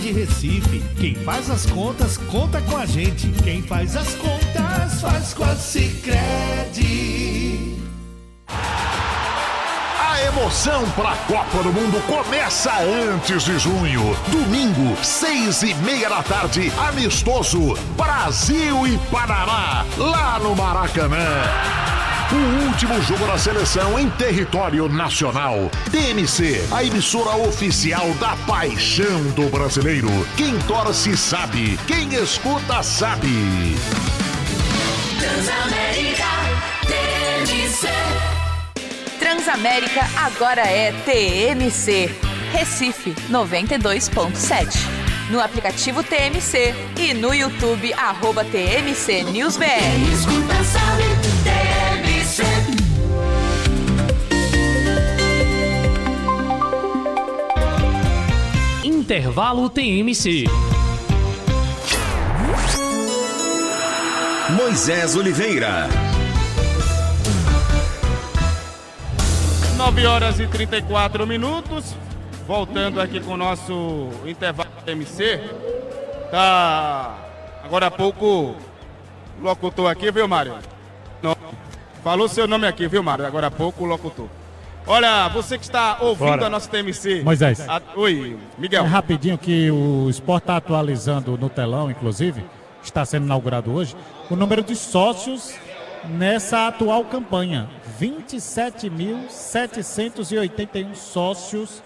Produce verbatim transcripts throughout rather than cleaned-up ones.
de Recife. Quem faz as contas, conta com a gente. Quem faz as contas, faz com a Sicredi. A emoção para a Copa do Mundo começa antes de junho. Domingo, seis e meia da tarde, amistoso, Brasil e Panamá, lá no Maracanã. O último jogo da seleção em território nacional. T M C, a emissora oficial da paixão do brasileiro. Quem torce sabe, quem escuta sabe. Transamérica, T M C. Transamérica agora é T M C. Recife noventa e dois ponto sete. No aplicativo T M C e no YouTube, arroba T M C News B R. Quem escuta sabe, T M C. Intervalo T M C. Moisés Oliveira. nove horas e trinta e quatro minutos. Voltando aqui com o nosso intervalo T M C. Tá. Agora há pouco o locutor aqui, viu, Mário? Não. Falou seu nome aqui, viu, Mário? Agora há pouco o locutor. Olha, você que está ouvindo Bora. a nossa T M C. Moisés. A... Oi, Miguel. É rapidinho que o Sport está atualizando no telão, inclusive, está sendo inaugurado hoje, o número de sócios nessa atual campanha. vinte e sete mil setecentos e oitenta e um sócios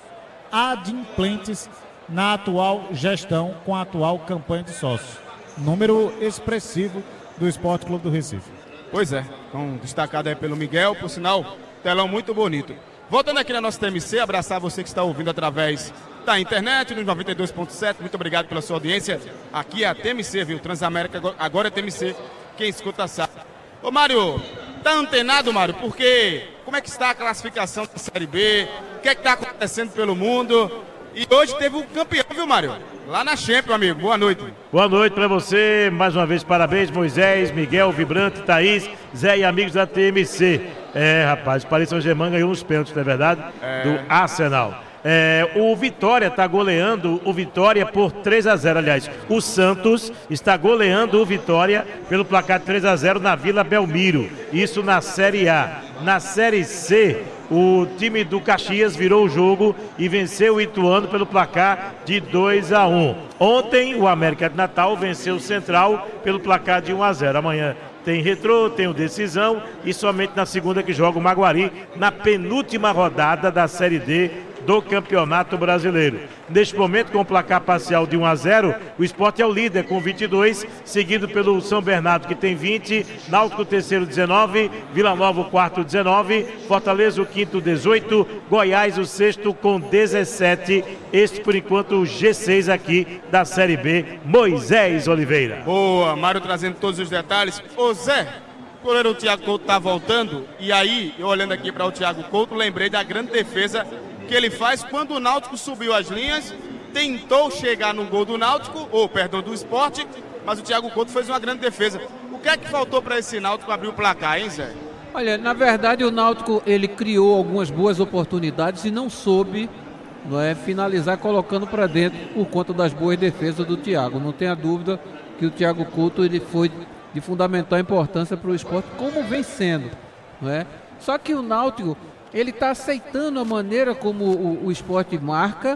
adimplentes na atual gestão com a atual campanha de sócios. Número expressivo do Esporte Clube do Recife. Pois é, então destacado aí pelo Miguel, por sinal, telão muito bonito. Voltando aqui na nossa T M C, abraçar você que está ouvindo através da internet, no noventa e dois ponto sete, muito obrigado pela sua audiência. Aqui é a T M C, viu? Transamérica, agora é T M C, quem escuta sabe. Ô Mário, tá antenado, Mário? Porque como é que está a classificação da Série B? O que é que tá acontecendo pelo mundo? E hoje teve um campeão, viu, Mário? Lá na Champions, amigo. Boa noite. Boa noite pra você. Mais uma vez, parabéns, Moisés, Miguel, Vibrante, Thaís, Zé e amigos da T M C. É, rapaz, o Paris Saint-Germain ganhou uns pênaltis, não é verdade? É. Do Arsenal. É, o Vitória está goleando o Vitória por três a zero. Aliás, o Santos está goleando o Vitória pelo placar de três a zero na Vila Belmiro. Isso na Série A. Na Série C, o time do Caxias virou o jogo e venceu o Ituano pelo placar de dois a um. Ontem, o América de Natal venceu o Central pelo placar de um a zero. Amanhã tem Retrô, tem o Decisão e somente na segunda que joga o Maguari na penúltima rodada da Série D do Campeonato Brasileiro. Neste momento, com o placar parcial de um a zero, o Sport é o líder com vinte e dois, seguido pelo São Bernardo, que tem vinte, Náutico o terceiro, dezenove, Vila Nova o quarto, dezenove, Fortaleza o quinto, dezoito, Goiás o sexto com dezessete. Este, por enquanto, o G seis aqui da Série B, Moisés Oliveira. Boa, Mário trazendo todos os detalhes. Ô Zé, o goleiro Thiago Couto tá voltando, e aí, eu olhando aqui para o Thiago Couto, lembrei da grande defesa que ele faz quando o Náutico subiu as linhas, tentou chegar no gol do Náutico, ou perdão, do Sport, mas o Thiago Couto fez uma grande defesa. O que é que faltou para esse Náutico abrir o placar, hein, Zé? Olha, na verdade o Náutico ele criou algumas boas oportunidades e não soube, não é, finalizar colocando para dentro por conta das boas defesas do Thiago. Não tenha dúvida que o Thiago Couto ele foi de fundamental importância para o Sport, como vem sendo, não é? Só que o Náutico ele está aceitando a maneira como o, o Sport marca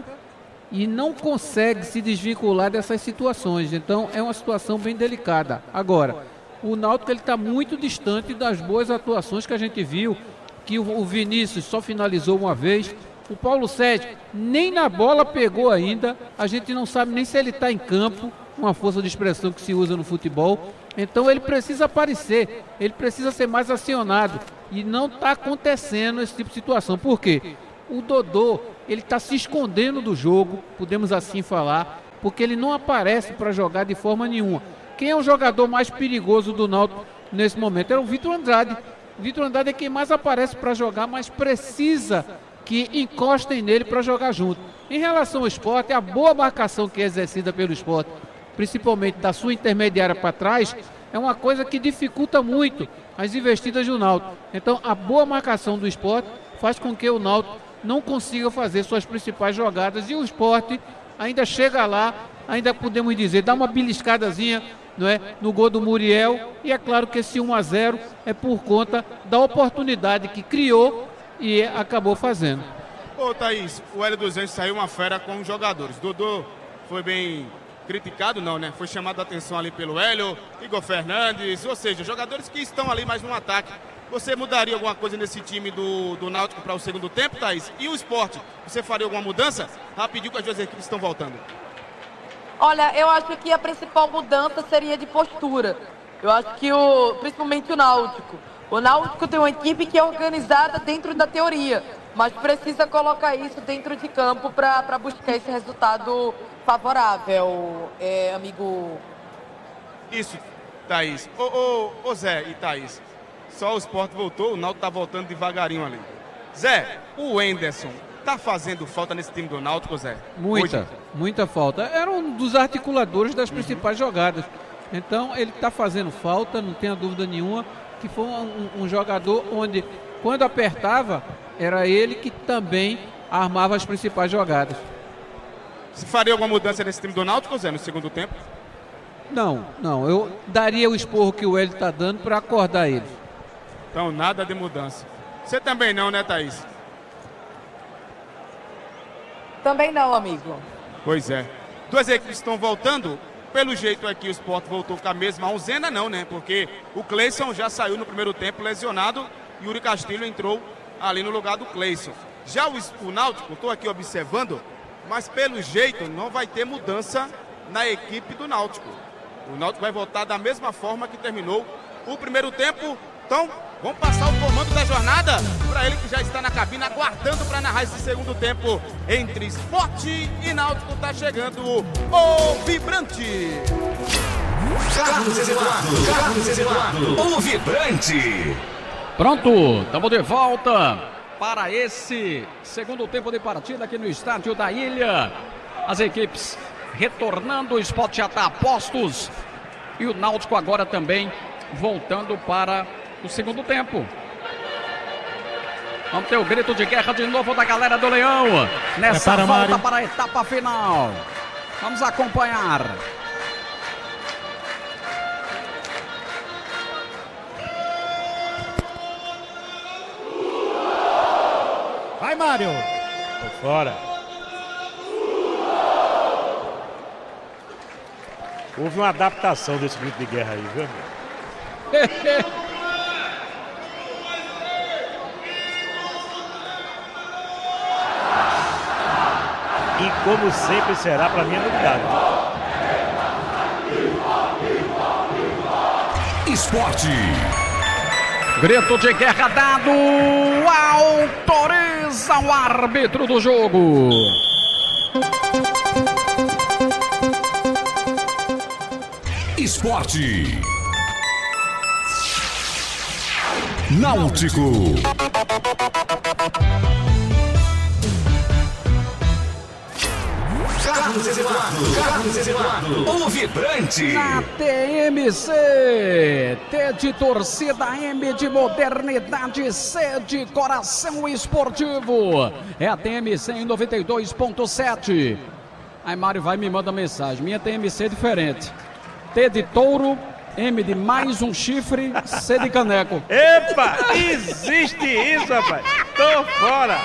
e não consegue se desvincular dessas situações. Então é uma situação bem delicada. Agora, o Náutico está muito distante das boas atuações que a gente viu, que o, o Vinícius só finalizou uma vez, o Paulo Sérgio nem na bola pegou ainda, a gente não sabe nem se ele está em campo, uma força de expressão que se usa no futebol. Então ele precisa aparecer, ele precisa ser mais acionado. E não está acontecendo esse tipo de situação. Por quê? O Dodô, ele está se escondendo do jogo, podemos assim falar, porque ele não aparece para jogar de forma nenhuma. Quem é o jogador mais perigoso do Náutico nesse momento? É o Vitor Andrade. O Vitor Andrade é quem mais aparece para jogar, mas precisa que encostem nele para jogar junto. Em relação ao Sport, a boa marcação que é exercida pelo Sport, principalmente da sua intermediária para trás, é uma coisa que dificulta muito as investidas do Náutico. Então, a boa marcação do Sport faz com que o Náutico não consiga fazer suas principais jogadas e o Sport ainda chega lá ainda podemos dizer, dá uma beliscadazinha, não é, no gol do Muriel, e é claro que esse um a zero é por conta da oportunidade que criou e acabou fazendo. Ô Thaís, o Hélio dos Anjos saiu uma fera com os jogadores. Dodô foi bem criticado, não, né? Foi chamado a atenção ali pelo Hélio, Igor Fernandes, ou seja, jogadores que estão ali mais no ataque. Você mudaria alguma coisa nesse time do, do Náutico para o segundo tempo, Thaís? E o Sport, você faria alguma mudança? Rapidinho, que as duas equipes estão voltando. Olha, eu acho que a principal mudança seria de postura. Eu acho que, o, principalmente o Náutico. O Náutico tem uma equipe que é organizada dentro da teoria, mas precisa colocar isso dentro de campo para buscar esse resultado favorável, é, amigo. Isso, Thaís. Ô, ô, ô Zé e Thaís, só o Sport voltou, o Náutico tá voltando devagarinho ali. Zé, o Henderson tá fazendo falta nesse time do Náutico, Zé? Muita, Hoje? muita falta. Era um dos articuladores das principais uhum. jogadas. Então ele tá fazendo falta, não tenha dúvida nenhuma, que foi um, um jogador onde, quando apertava, era ele que também armava as principais jogadas. Você faria alguma mudança nesse time do Náutico, Zé, no segundo tempo? Não, não. Eu daria o esporro que o Hélio está dando para acordar ele. Então, nada de mudança. Você também não, né, Thaís? Também não, amigo. Pois é. Duas equipes estão voltando. Pelo jeito aqui, o Sport voltou com a mesma ausência, não, né? Porque o Cleison já saiu no primeiro tempo lesionado e o Yuri Castilho entrou ali no lugar do Cleison. Já o, o Náutico, estou aqui observando, mas pelo jeito não vai ter mudança na equipe do Náutico. O Náutico vai voltar da mesma forma que terminou o primeiro tempo. Então, vamos passar o comando da jornada para ele que já está na cabine aguardando para narrar esse segundo tempo entre Sport e Náutico. Está chegando o Vibrante. Carlos Eduardo, Carlos Eduardo, o Vibrante. Pronto, estamos de volta para esse segundo tempo de partida aqui no estádio da Ilha. As equipes retornando, o Sport já está a postos e o Náutico agora também voltando para o segundo tempo. Vamos ter o grito de guerra de novo da galera do Leão nessa para volta Mário. para a etapa final. Vamos acompanhar. Vai, Mário! Tô fora. Houve uma adaptação desse grito de guerra aí, viu, amigo? E como sempre será, para mim é novidade. Esporte. Grito de guerra dado, autoriza o árbitro do jogo. Esporte. Náutico. Carlos Eduardo, Carlos Eduardo, o Vibrante. Na T M C, T de torcida, M de modernidade, C de coração esportivo. É a T M C em noventa e dois ponto sete. Aí Mário vai e me manda mensagem. Minha T M C é diferente. T de touro, M de mais um chifre, C de caneco. Epa, existe isso, rapaz. Tô fora.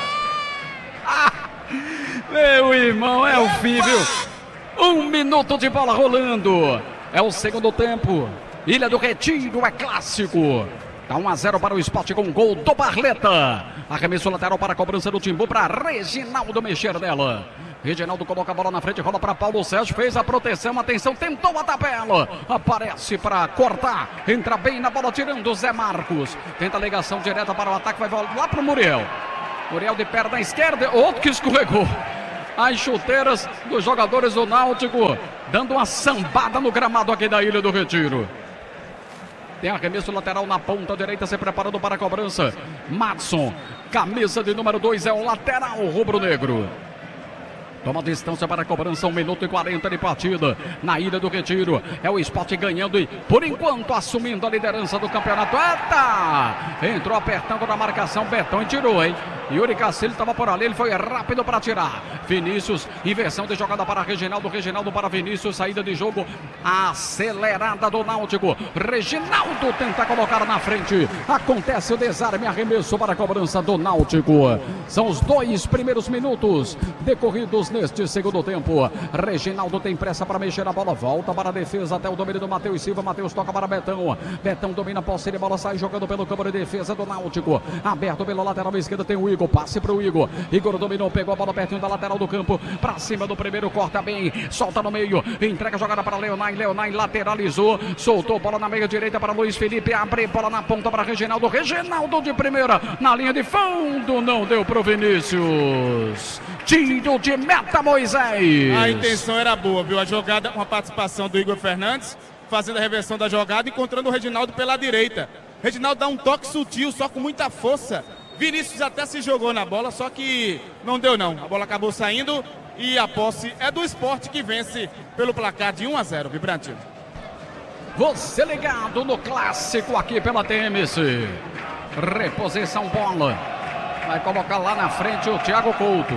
Meu irmão, é o fim, viu? Um minuto de bola rolando. É o segundo tempo. Ilha do Retiro é clássico. Tá um a zero para o Sport com gol do Barleta. Arremesso lateral para a cobrança do Timbu para Reginaldo mexer nela. Reginaldo coloca a bola na frente, rola para Paulo Sérgio, fez a proteção, atenção, tentou a tabela. Aparece para cortar, entra bem na bola, tirando o Zé Marcos. Tenta a ligação direta para o ataque, vai lá para o Muriel. Muriel de perna esquerda, outro que escorregou. As chuteiras dos jogadores do Náutico, dando uma sambada no gramado aqui da Ilha do Retiro. Tem arremesso lateral na ponta direita, se preparando para a cobrança. Madson, camisa de número dois, é o lateral rubro-negro. Toma distância para a cobrança, um minuto e quarenta de partida na Ilha do Retiro. É o Sport ganhando e, por enquanto, assumindo a liderança do campeonato. Eita! Entrou apertando na marcação, Betão e tirou, hein? Yuri Cacilho estava por ali, ele foi rápido para tirar. Vinícius, inversão de jogada para Reginaldo, Reginaldo para Vinícius, saída de jogo acelerada do Náutico. Reginaldo tenta colocar na frente. Acontece o desarme, arremesso para a cobrança do Náutico. São os dois primeiros minutos decorridos neste segundo tempo. Reginaldo tem pressa para mexer a bola, volta para a defesa até o domínio do Matheus Silva. Matheus toca para Betão. Betão domina a posse de bola, sai jogando pelo campo de defesa do Náutico. Aberto pela lateral esquerda tem o Igor, passe para o Igor. Igor dominou, pegou a bola pertinho da lateral do campo, para cima do primeiro, corta bem, solta no meio, entrega a jogada para Leonai. Leonai lateralizou, soltou bola na meia direita para Luiz Felipe, abre bola na ponta para Reginaldo. Reginaldo de primeira, na linha de fundo, não deu pro Vinícius. Tiro de meta, Moisés. A intenção era boa, viu? A jogada com a participação do Igor Fernandes, fazendo a reversão da jogada, encontrando o Reginaldo pela direita. Reginaldo dá um toque sutil, só com muita força. Vinícius até se jogou na bola, só que não deu não. A bola acabou saindo e a posse é do Sport, que vence pelo placar de um a zero, Vibrante. Você ligado no clássico aqui pela T M C. Reposição bola. Vai colocar lá na frente o Thiago Couto.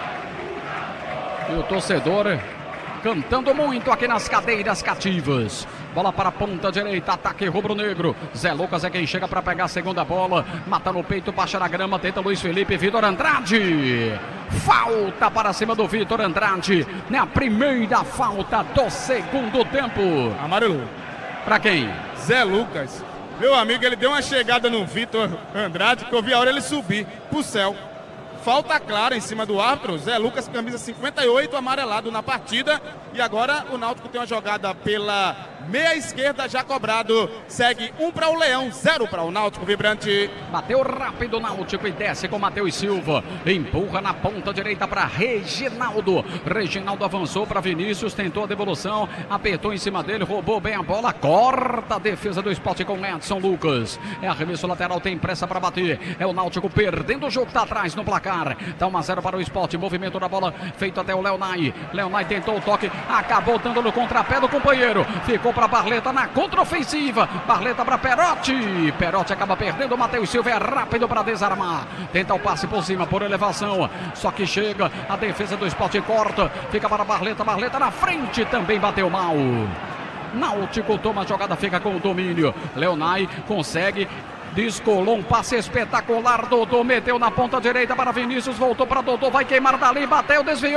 E o torcedor cantando muito aqui nas cadeiras cativas. Bola para a ponta direita, ataque rubro-negro. Zé Lucas é quem chega para pegar a segunda bola. Mata no peito, baixa na grama, tenta Luiz Felipe, Vitor Andrade. Falta para cima do Vitor Andrade. Na primeira falta do segundo tempo. Amarelo. Para quem? Zé Lucas. Meu amigo, ele deu uma chegada no Vitor Andrade, que eu vi a hora ele subir pro céu. Falta clara em cima do árbitro. Zé Lucas, camisa cinquenta e oito, amarelado na partida. E agora o Náutico tem uma jogada pela meia esquerda, já cobrado. Segue um para o Leão, zero para o Náutico, Vibrante. Bateu rápido o Náutico e desce com Matheus Silva. Empurra na ponta direita para Reginaldo. Reginaldo avançou para Vinícius, tentou a devolução, apertou em cima dele, roubou bem a bola, corta a defesa do Sport com Edson Lucas. É arremesso lateral, tem pressa para bater. É o Náutico perdendo o jogo, tá atrás no placar. Dá um a zero para o Sport. Movimento da bola feito até o Leonai. Leonai tentou o toque, acabou dando no contrapé do companheiro. Ficou para Barleta na contraofensiva. Barleta para Perotti. Perotti acaba perdendo. O Matheus Silva é rápido para desarmar. Tenta o passe por cima, por elevação. Só que chega a defesa do Sport e corta. Fica para Barleta. Barleta na frente também bateu mal. Náutico toma a jogada, fica com o domínio. Leonai consegue. Descolou um passe espetacular. Dodô meteu na ponta direita para Vinícius. Voltou para Dodô. Vai queimar dali. Bateu, desviou.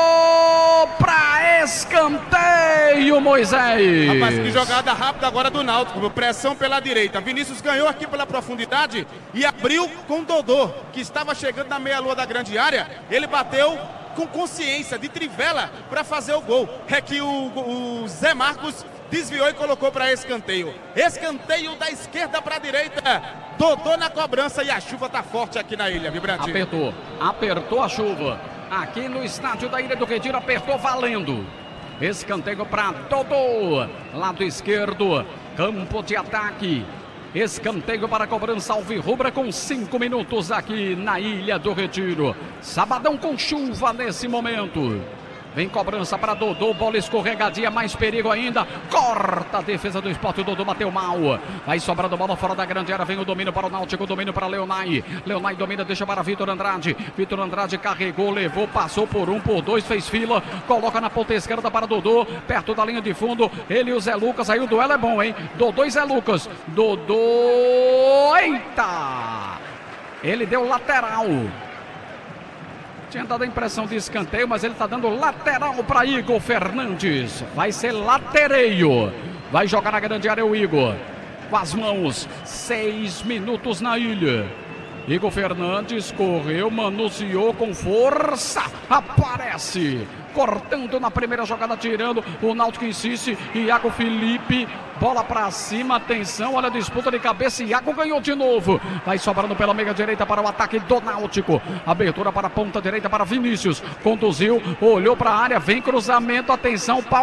Para escanteio, Moisés. Rapaz, que jogada rápida agora do Náutico. Pressão pela direita. Vinícius ganhou aqui pela profundidade e abriu com Dodô, que estava chegando na meia-lua da grande área. Ele bateu com consciência, de trivela, para fazer o gol. É que o, o Zé Marcos desviou e colocou para escanteio. Escanteio da esquerda para a direita. Dodô na cobrança e a chuva tá forte aqui na ilha, Vibrante. Apertou, apertou a chuva. Aqui no estádio da Ilha do Retiro, apertou valendo. Escanteio para Dodô. Lado esquerdo, campo de ataque. Escanteio para a cobrança alvirrubra com cinco minutos aqui na Ilha do Retiro. Sabadão com chuva nesse momento. Vem cobrança para Dodô, bola escorregadia, mais perigo ainda. Corta a defesa do Sport, o Dodô bateu mal. Vai sobrando bola fora da grande área, vem o domínio para o Náutico, o domínio para Leonai. Leonai domina, deixa para Vitor Andrade. Vitor Andrade carregou, levou, passou por um, por dois, fez fila. Coloca na ponta esquerda para Dodô, perto da linha de fundo. Ele e o Zé Lucas, aí o duelo é bom, hein? Dodô e Zé Lucas. Dodô, eita! Ele deu lateral. Tinha dado a impressão de escanteio, mas ele está dando lateral para Igor Fernandes. Vai ser latereio. Vai jogar na grande área o Igor. Com as mãos. Seis minutos na ilha. Igor Fernandes correu, manuseou com força. Aparece. Cortando na primeira jogada, tirando. O Náutico insiste. Iago Felipe. Bola pra cima, atenção, olha a disputa de cabeça, Iago ganhou de novo. Vai sobrando pela meia direita para o ataque do Náutico. Abertura para a ponta direita para Vinícius. Conduziu, olhou para a área, vem cruzamento, atenção, Paulo.